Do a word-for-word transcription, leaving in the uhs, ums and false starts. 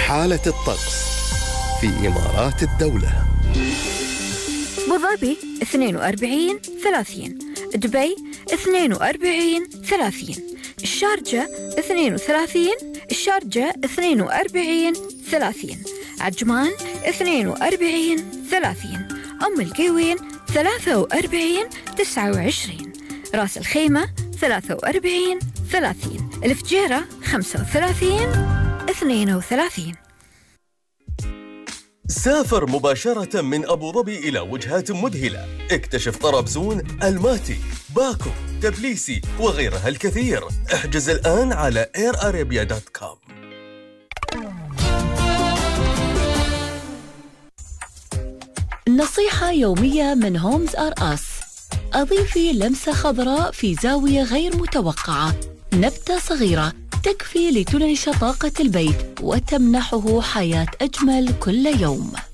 حالة الطقس في إمارات الدولة. أبو ظبي اثنين وأربعين ثلاثين، دبي اثنين وأربعين ثلاثين، الشارجة اثنين وثلاثين، الشارجة اثنين وأربعين ثلاثين، عجمان اثنين وأربعين ثلاثين، أم القوين ثلاثة وأربعين تسعة وعشرين، راس الخيمة ثلاثة وأربعين ثلاثين، الفجيرة خمسة وثلاثين اثنين وثلاثين. سافر مباشرة من أبو ظبي إلى وجهات مذهلة. اكتشف طرابزون، الماتي، باكو، تبليسي وغيرها الكثير. احجز الآن على اير ارابيا دوت كوم. نصيحة يومية من هومز آر أس. أضيفي لمسة خضراء في زاوية غير متوقعة. نبتة صغيرة تكفي لتنعش طاقة البيت وتمنحه حياة أجمل كل يوم.